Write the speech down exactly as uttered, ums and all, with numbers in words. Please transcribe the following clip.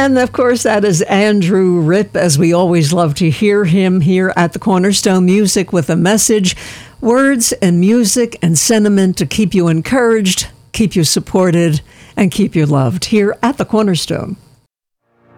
And of course, that is Andrew Ripp, as we always love to hear him here at the Cornerstone Music with a message, words and music and sentiment to keep you encouraged, keep you supported, and keep you loved here at the Cornerstone.